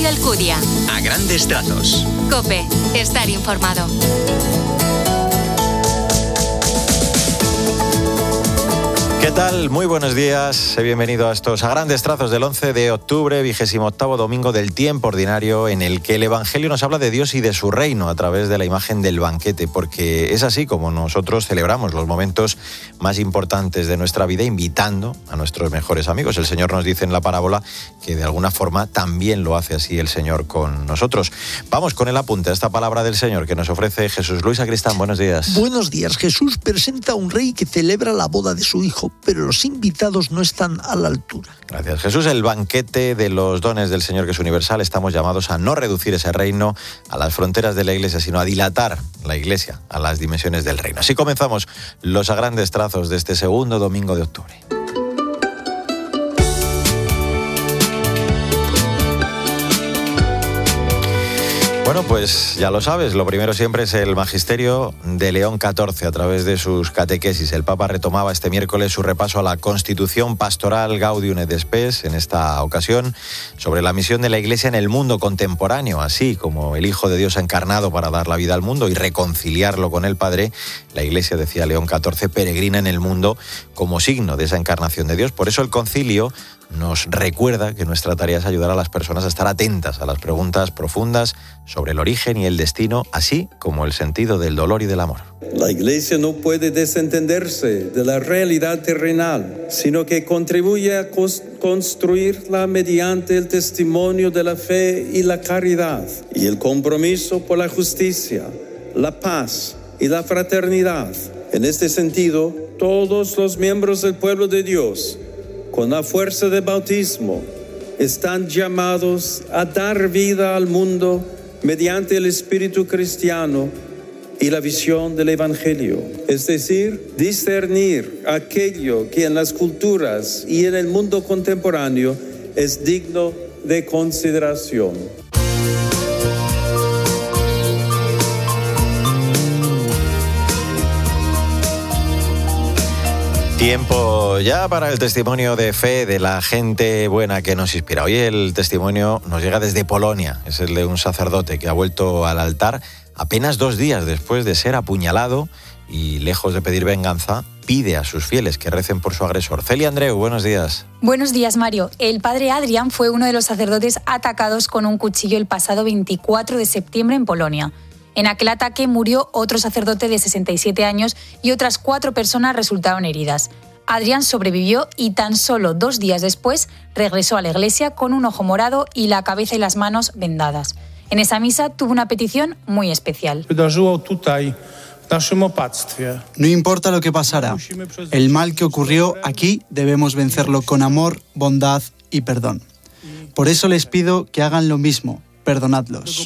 Mario Alcudia. A grandes trazos. COPE. Estar informado. ¿Qué tal? Muy buenos días. Bienvenido a estos A Grandes Trazos del 11 de octubre, 28º domingo del tiempo ordinario, en el que el Evangelio nos habla de Dios y de su reino a través de la imagen del banquete, porque es así como nosotros celebramos los momentos más importantes de nuestra vida, invitando a nuestros mejores amigos. El Señor nos dice en la parábola que de alguna forma también lo hace así el Señor con nosotros. Vamos con el apunte a esta palabra del Señor que nos ofrece Jesús. Luis Sacristán, buenos días. Buenos días. Jesús presenta a un rey que celebra la boda de su hijo, pero los invitados no están a la altura. Gracias, Jesús. El banquete de los dones del Señor, que es universal. Estamos llamados a no reducir ese reino a las fronteras de la Iglesia, sino a dilatar la Iglesia a las dimensiones del reino. Así comenzamos los A Grandes Trazos de este segundo domingo de octubre. Bueno, pues ya lo sabes, lo primero siempre es el magisterio de León XIV a través de sus catequesis. El Papa retomaba este miércoles su repaso a la Constitución Pastoral Gaudium et Spes, en esta ocasión sobre la misión de la Iglesia en el mundo contemporáneo, así como el Hijo de Dios encarnado para dar la vida al mundo y reconciliarlo con el Padre. La Iglesia, decía León XIV, peregrina en el mundo como signo de esa encarnación de Dios. Por eso el concilio nos recuerda que nuestra tarea es ayudar a las personas a estar atentas a las preguntas profundas sobre el origen y el destino, así como el sentido del dolor y del amor. La Iglesia no puede desentenderse de la realidad terrenal, sino que contribuye a construirla mediante el testimonio de la fe y la caridad, y el compromiso por la justicia, la paz y la fraternidad. En este sentido, todos los miembros del pueblo de Dios, con la fuerza del bautismo, están llamados a dar vida al mundo mediante el espíritu cristiano y la visión del Evangelio. Es decir, discernir aquello que en las culturas y en el mundo contemporáneo es digno de consideración. Tiempo ya para el testimonio de fe de la gente buena que nos inspira. Hoy el testimonio nos llega desde Polonia. Es el de un sacerdote que ha vuelto al altar apenas 2 días después de ser apuñalado y, lejos de pedir venganza, pide a sus fieles que recen por su agresor. Celia Andreu, buenos días. Buenos días, Mario. El padre Adrian fue uno de los sacerdotes atacados con un cuchillo el pasado 24 de septiembre en Polonia. En aquel ataque murió otro sacerdote de 67 años y otras 4 personas resultaron heridas. Adrián sobrevivió y tan solo 2 días después regresó a la iglesia con un ojo morado y la cabeza y las manos vendadas. En esa misa tuvo una petición muy especial. No importa lo que pasara, el mal que ocurrió aquí debemos vencerlo con amor, bondad y perdón. Por eso les pido que hagan lo mismo, perdonadlos.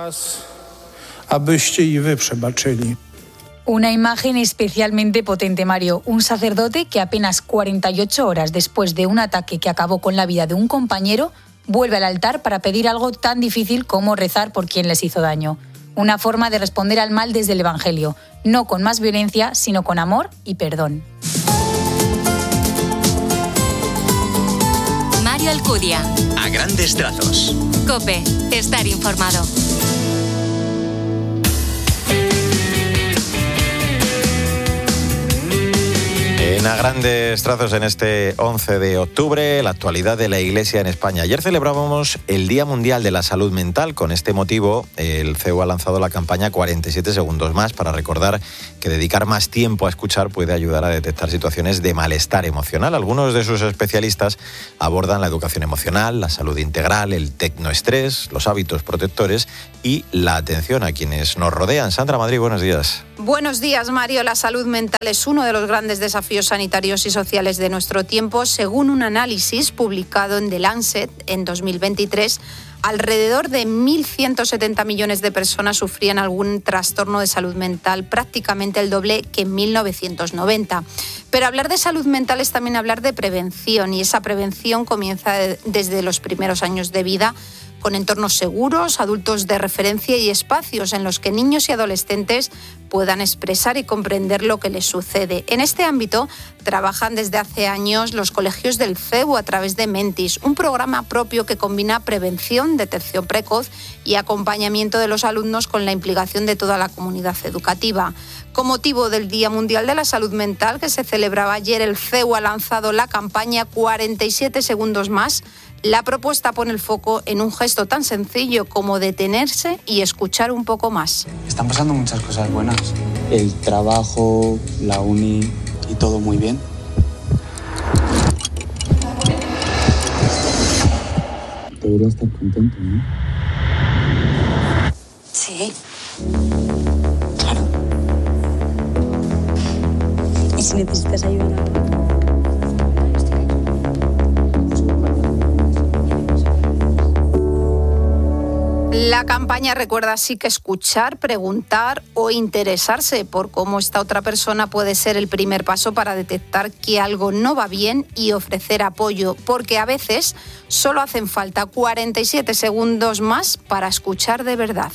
Una imagen especialmente potente, Mario. Un sacerdote que apenas 48 horas después de un ataque que acabó con la vida de un compañero, vuelve al altar para pedir algo tan difícil como rezar por quien les hizo daño. Una forma de responder al mal desde el Evangelio, no con más violencia, sino con amor y perdón. Mario Alcudia. A grandes trazos. COPE. Estar informado. En A Grandes Trazos en este 11 de octubre, la actualidad de la Iglesia en España. Ayer celebrábamos el Día Mundial de la Salud Mental. Con este motivo, el CEU ha lanzado la campaña 47 segundos más para recordar que dedicar más tiempo a escuchar puede ayudar a detectar situaciones de malestar emocional. Algunos de sus especialistas abordan la educación emocional, la salud integral, el tecnoestrés, los hábitos protectores y la atención a quienes nos rodean. Sandra Madrid, buenos días. Buenos días, Mario. La salud mental es uno de los grandes desafíos sanitarios y sociales de nuestro tiempo. Según un análisis publicado en The Lancet en 2023, alrededor de 1.170 millones de personas sufrían algún trastorno de salud mental, prácticamente el doble que en 1990. Pero hablar de salud mental es también hablar de prevención, y esa prevención comienza desde los primeros años de vida, con entornos seguros, adultos de referencia y espacios en los que niños y adolescentes puedan expresar y comprender lo que les sucede. En este ámbito trabajan desde hace años los colegios del CEU a través de Mentis, un programa propio que combina prevención, prevención, detección precoz y acompañamiento de los alumnos con la implicación de toda la comunidad educativa. Con motivo del Día Mundial de la Salud Mental, que se celebraba ayer, el CEU ha lanzado la campaña 47 segundos más. La propuesta pone el foco en un gesto tan sencillo como detenerse y escuchar un poco más. Están pasando muchas cosas buenas. El trabajo, la uni y todo muy bien. Debería estar contento, ¿no? Sí. Claro. ¿Y si necesitas ayuda? La campaña recuerda así que escuchar, preguntar o interesarse por cómo esta otra persona puede ser el primer paso para detectar que algo no va bien y ofrecer apoyo, porque a veces solo hacen falta 47 segundos más para escuchar de verdad.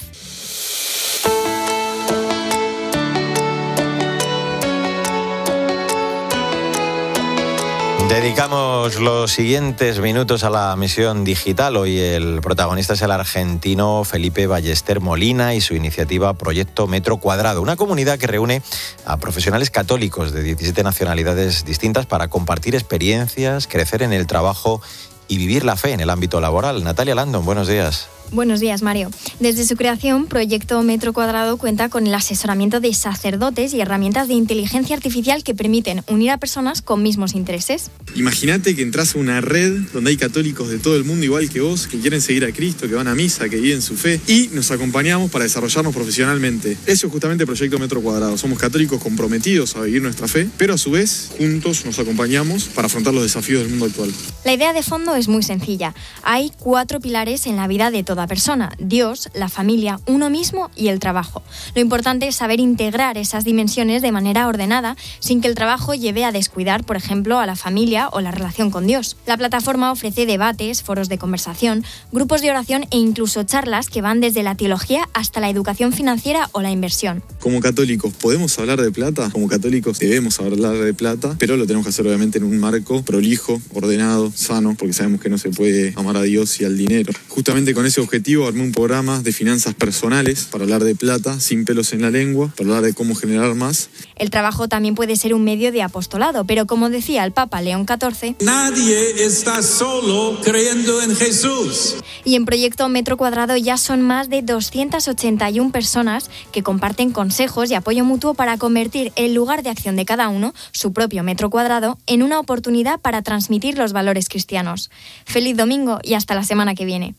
Dedicamos los siguientes minutos a la misión digital. Hoy el protagonista es el argentino Felipe Ballester Molina y su iniciativa Proyecto Metro Cuadrado, una comunidad que reúne a profesionales católicos de 17 nacionalidades distintas para compartir experiencias, crecer en el trabajo y vivir la fe en el ámbito laboral. Natalia Landon, buenos días. Buenos días, Mario. Desde su creación, Proyecto Metro Cuadrado cuenta con el asesoramiento de sacerdotes y herramientas de inteligencia artificial que permiten unir a personas con mismos intereses. Imagínate que entras a una red donde hay católicos de todo el mundo igual que vos, que quieren seguir a Cristo, que van a misa, que viven su fe, y nos acompañamos para desarrollarnos profesionalmente. Eso es justamente Proyecto Metro Cuadrado. Somos católicos comprometidos a vivir nuestra fe, pero a su vez, juntos nos acompañamos para afrontar los desafíos del mundo actual. La idea de fondo es muy sencilla. Hay 4 pilares en la vida de toda persona: Dios, la familia, uno mismo y el trabajo. Lo importante es saber integrar esas dimensiones de manera ordenada, sin que el trabajo lleve a descuidar, por ejemplo, a la familia o la relación con Dios. La plataforma ofrece debates, foros de conversación, grupos de oración e incluso charlas que van desde la teología hasta la educación financiera o la inversión. Como católicos, ¿podemos hablar de plata? Como católicos debemos hablar de plata, pero lo tenemos que hacer obviamente en un marco prolijo, ordenado, sano, porque sabemos que no se puede amar a Dios y al dinero. Justamente con ese objetivo armé un programa de finanzas personales para hablar de plata, sin pelos en la lengua, para hablar de cómo generar más. El trabajo también puede ser un medio de apostolado, pero como decía el Papa León XIV, nadie está solo creyendo en Jesús. Y en Proyecto Metro Cuadrado ya son más de 281 personas que comparten consejos y apoyo mutuo para convertir el lugar de acción de cada uno, su propio metro cuadrado, en una oportunidad para transmitir los valores cristianos. Feliz domingo y hasta la semana que viene.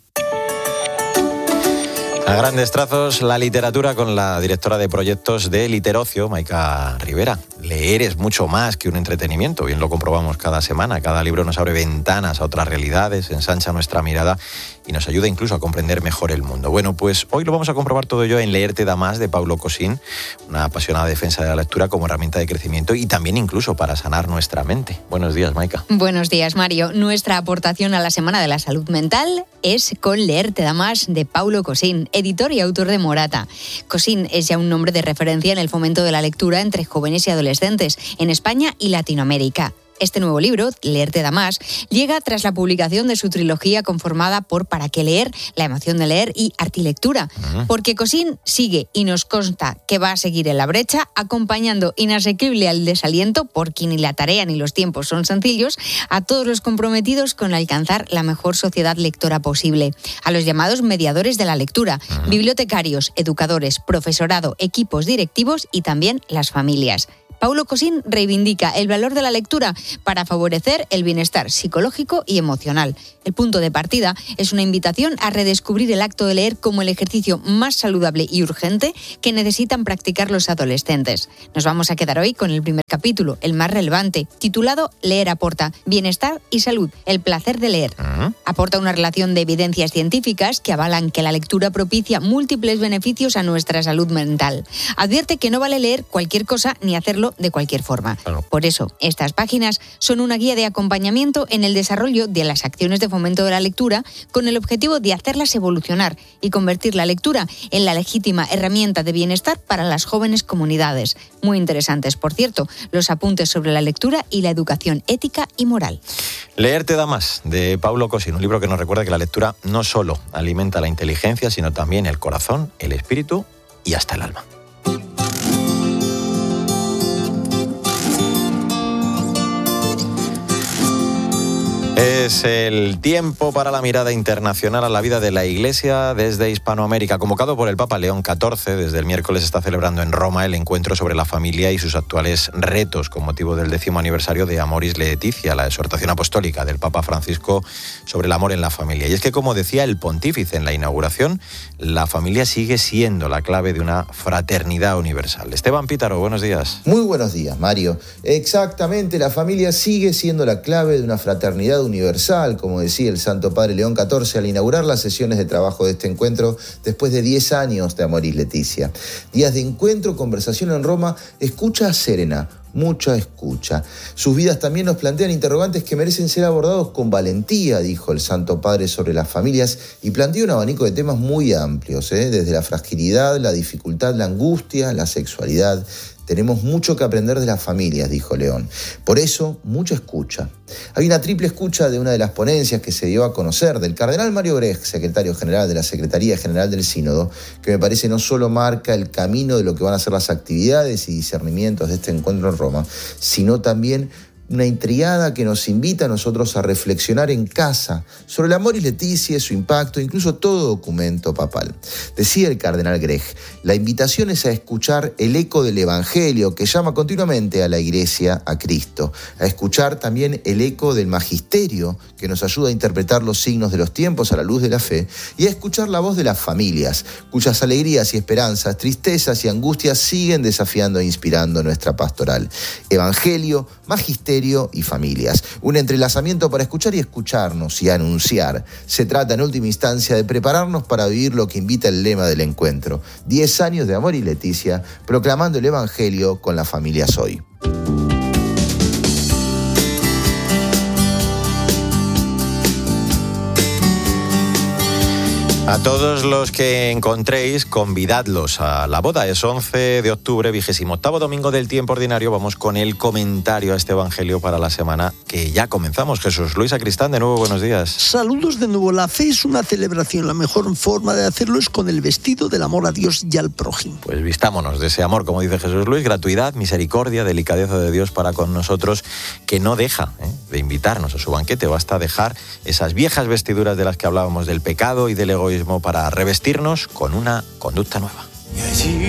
A grandes trazos, la literatura con la directora de proyectos de Literocio, Maika Rivera. Leer es mucho más que un entretenimiento, bien lo comprobamos cada semana. Cada libro nos abre ventanas a otras realidades, ensancha nuestra mirada y nos ayuda incluso a comprender mejor el mundo. Bueno, pues hoy lo vamos a comprobar todo ello en Leer te da más, de Paulo Cosín, una apasionada defensa de la lectura como herramienta de crecimiento y también incluso para sanar nuestra mente. Buenos días, Maika. Buenos días, Mario. Nuestra aportación a la Semana de la Salud Mental es con Leer te da más, de Paulo Cosín, editor y autor de Morata. Cosín es ya un nombre de referencia en el fomento de la lectura entre jóvenes y adolescentes en España y Latinoamérica. Este nuevo libro, Leer te da más, llega tras la publicación de su trilogía conformada por Para qué leer, La emoción de leer y Artilectura. Porque Cosín sigue, y nos consta que va a seguir en la brecha, acompañando inasequible al desaliento, porque ni la tarea ni los tiempos son sencillos, a todos los comprometidos con alcanzar la mejor sociedad lectora posible. A los llamados mediadores de la lectura, bibliotecarios, educadores, profesorado, equipos directivos y también las familias. Paulo Cosín reivindica el valor de la lectura para favorecer el bienestar psicológico y emocional. El punto de partida es una invitación a redescubrir el acto de leer como el ejercicio más saludable y urgente que necesitan practicar los adolescentes. Nos vamos a quedar hoy con el primer capítulo, el más relevante, titulado Leer aporta bienestar y salud, el placer de leer. Aporta una relación de evidencias científicas que avalan que la lectura propicia múltiples beneficios a nuestra salud mental. Advierte que no vale leer cualquier cosa ni hacerlo hacerlo de cualquier forma. Por eso, estas páginas son una guía de acompañamiento en el desarrollo de las acciones de fomento de la lectura, con el objetivo de hacerlas evolucionar y convertir la lectura en la legítima herramienta de bienestar para las jóvenes comunidades. Muy interesantes, por cierto, los apuntes sobre la lectura y la educación ética y moral. Leer te da más, de Paulo Cosín, un libro que nos recuerda que la lectura no solo alimenta la inteligencia, sino también el corazón, el espíritu y hasta el alma. Es el tiempo para la mirada internacional a la vida de la Iglesia desde Hispanoamérica. Convocado por el Papa León XIV, desde el miércoles está celebrando en Roma el encuentro sobre la familia y sus actuales retos con motivo del 10º aniversario de Amoris Laetitia, la exhortación apostólica del Papa Francisco sobre el amor en la familia. Y es que, como decía el pontífice en la inauguración, la familia sigue siendo la clave de una fraternidad universal. Esteban Pítaro, buenos días. Muy buenos días, Mario. Exactamente, la familia sigue siendo la clave de una fraternidad universal, como decía el Santo Padre León XIV al inaugurar las sesiones de trabajo de este encuentro después de 10 años de Amoris Laetitia. Días de encuentro, conversación en Roma, escucha serena, mucha escucha. Sus vidas también nos plantean interrogantes que merecen ser abordados con valentía, dijo el Santo Padre sobre las familias, y planteó un abanico de temas muy amplios, desde la fragilidad, la dificultad, la angustia, la sexualidad. Tenemos mucho que aprender de las familias, dijo León. Por eso, mucha escucha. Hay una triple escucha de una de las ponencias que se dio a conocer del cardenal Mario Grech, secretario general de la Secretaría General del Sínodo, que me parece no solo marca el camino de lo que van a ser las actividades y discernimientos de este encuentro en Roma, sino también una intriada que nos invita a nosotros a reflexionar en casa sobre el Amoris Laetitia, su impacto, incluso todo documento papal. Decía el cardenal Grech, la invitación es a escuchar el eco del Evangelio que llama continuamente a la Iglesia a Cristo, a escuchar también el eco del magisterio que nos ayuda a interpretar los signos de los tiempos a la luz de la fe, y a escuchar la voz de las familias, cuyas alegrías y esperanzas, tristezas y angustias siguen desafiando e inspirando nuestra pastoral. Evangelio, magisterio y familias. Un entrelazamiento para escuchar y escucharnos y anunciar. Se trata en última instancia de prepararnos para vivir lo que invita el lema del encuentro. 10 años de Amoris Laetitia, proclamando el Evangelio con las familias hoy. A todos los que encontréis, convidadlos a la boda. Es 11 de octubre, 28º domingo del tiempo ordinario. Vamos con el comentario a este evangelio para la semana que ya comenzamos. Jesús Luis Sacristán, de nuevo, buenos días. Saludos de nuevo. La fe es una celebración. La mejor forma de hacerlo es con el vestido del amor a Dios y al prójimo. Pues vistámonos de ese amor, como dice Jesús Luis, gratuidad, misericordia, delicadeza de Dios para con nosotros, que no deja de invitarnos a su banquete. Basta dejar esas viejas vestiduras de las que hablábamos, del pecado y del egoísmo, para revestirnos con una conducta nueva.